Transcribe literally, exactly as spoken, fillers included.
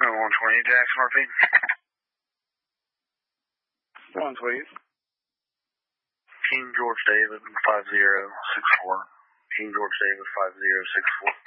one twenty Jackson R P. One, please. King George David five zero six four. King George David five zero six four.